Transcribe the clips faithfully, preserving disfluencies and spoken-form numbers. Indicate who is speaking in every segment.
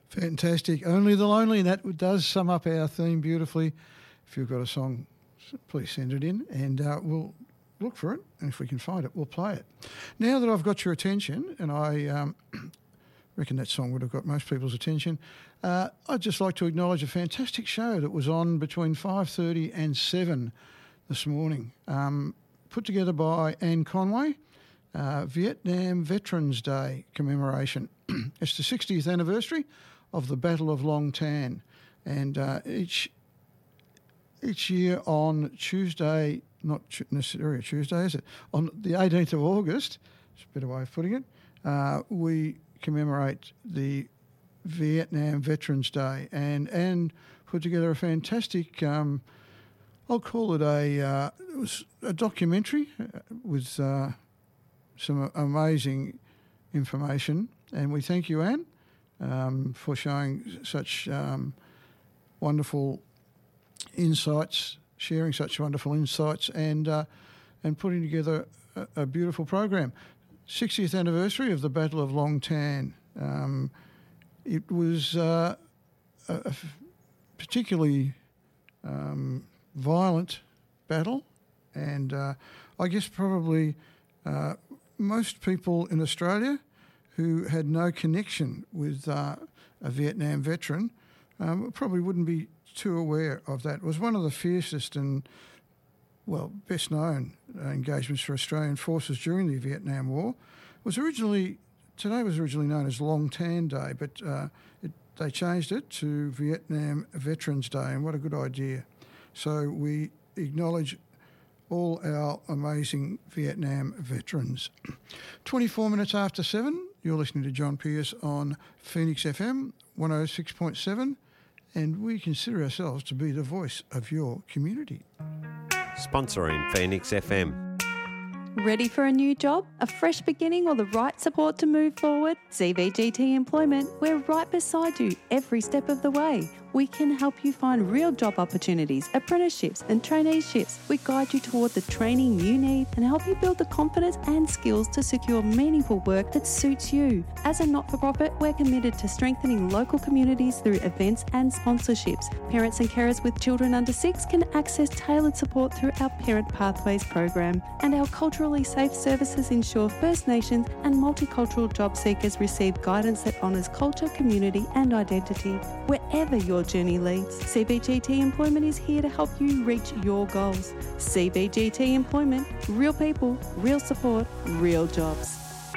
Speaker 1: Fantastic. Only the Lonely, and that does sum up our theme beautifully. If you've got a song, please send it in and uh, we'll look for it, and if we can find it, we'll play it. Now that I've got your attention, and I um, reckon that song would have got most people's attention, uh, I'd just like to acknowledge a fantastic show that was on between five thirty and seven this morning, um, put together by Anne Conway, uh, Vietnam Veterans Day commemoration. It's the sixtieth anniversary of the Battle of Long Tan, and uh, each each year on Tuesday, not necessarily a Tuesday, is it? On the eighteenth of August, it's a better way of putting it, uh, we commemorate the Vietnam Veterans Day, and and put together a fantastic, um, I'll call it a, uh, it was a documentary with uh, some amazing information, and we thank you, Anne, um, for showing such um, wonderful insights, sharing such wonderful insights, and uh, and putting together a, a beautiful program. sixtieth anniversary of the Battle of Long Tan. Um, it was uh, a, a particularly um, violent battle, and uh, I guess probably uh, most people in Australia who had no connection with uh, a Vietnam veteran um, probably wouldn't be too aware of that. It was one of the fiercest and, well, best known uh, engagements for Australian forces during the Vietnam War. It was originally, today was originally known as Long Tan Day, but uh, it, they changed it to Vietnam Veterans Day, and what a good idea. So we acknowledge all our amazing Vietnam veterans. twenty-four minutes after seven, you're listening to John Pierce on Phoenix F M one oh six point seven, and we consider ourselves to be the voice of your community.
Speaker 2: Sponsoring Phoenix F M.
Speaker 3: Ready for a new job, a fresh beginning, or the right support to move forward? C V G T Employment, we're right beside you every step of the way. We can help you find real job opportunities, apprenticeships and traineeships. We guide you toward the training you need and help you build the confidence and skills to secure meaningful work that suits you. As a not-for-profit, we're committed to strengthening local communities through events and sponsorships. Parents and carers with children under six can access tailored support through our Parent Pathways program. And our culturally safe services ensure First Nations and multicultural job seekers receive guidance that honours culture, community and identity. Wherever your journey leads, C B G T Employment is here to help you reach your goals. C B G T Employment, real people, real support, real jobs.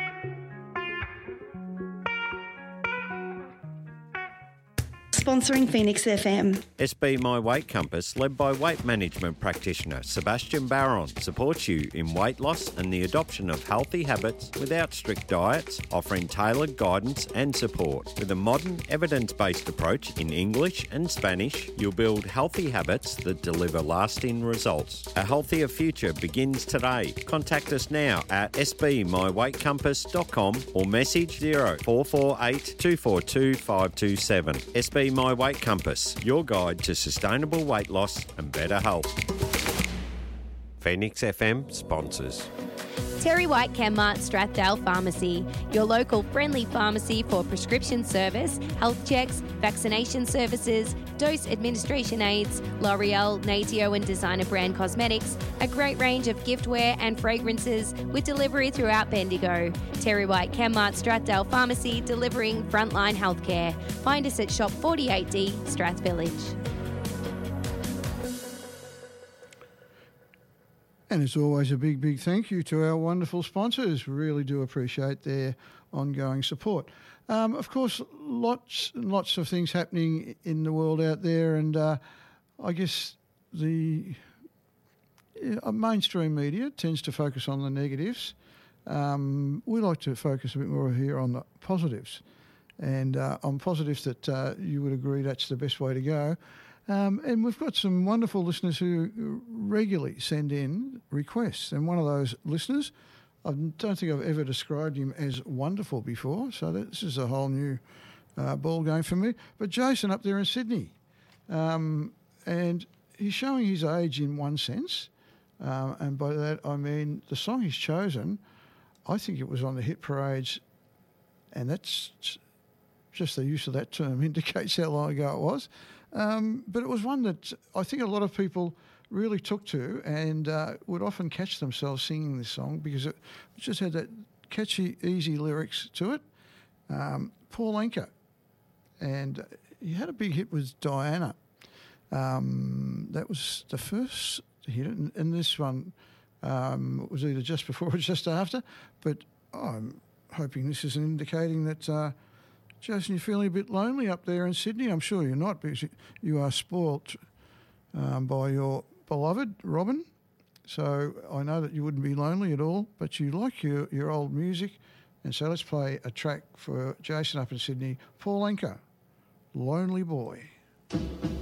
Speaker 4: Sponsoring Phoenix F M.
Speaker 2: S B My Weight Compass, led by weight management practitioner Sebastian Barron, supports you in weight loss and the adoption of healthy habits without strict diets, offering tailored guidance and support. With a modern, evidence-based approach in English and Spanish, you'll build healthy habits that deliver lasting results. A healthier future begins today. Contact us now at s b my weight compass dot com or message zero four four eight two four two five two seven. S B My Weight Compass, your guide to sustainable weight loss and better health. Phoenix F M sponsors.
Speaker 5: Terry White Chemmart Strathdale Pharmacy, your local friendly pharmacy for prescription service, health checks, vaccination services, dose administration aids, L'Oreal, Natio and designer brand cosmetics, a great range of giftware and fragrances with delivery throughout Bendigo. Terry White Chemmart Strathdale Pharmacy, delivering frontline healthcare. Find us at Shop forty-eight D, Strath Village.
Speaker 1: And as always, a big, big thank you to our wonderful sponsors. We really do appreciate their ongoing support. Um, of course, lots and lots of things happening in the world out there, and uh, I guess the uh, mainstream media tends to focus on the negatives. Um, we like to focus a bit more here on the positives, and uh, on positives that uh, you would agree that's the best way to go. Um, and we've got some wonderful listeners who regularly send in requests. And one of those listeners, I don't think I've ever described him as wonderful before, so this is a whole new uh, ball game for me. But Jason up there in Sydney, um, and he's showing his age in one sense, uh, and by that I mean the song he's chosen, I think it was on the hit parades, and that's just the use of that term indicates how long ago it was. Um, but it was one that I think a lot of people really took to and uh, would often catch themselves singing this song because it just had that catchy, easy lyrics to it. Um, Paul Anka, and he had a big hit with Diana. Um, that was the first hit, and, and this one um, was either just before or just after. But I'm hoping this isn't indicating that, uh, Jason, you're feeling a bit lonely up there in Sydney. I'm sure you're not, because you, you are spoilt um, by your beloved Robin. So I know that you wouldn't be lonely at all, but you like your, your old music. And so let's play a track for Jason up in Sydney, Paul Anka, Lonely Boy.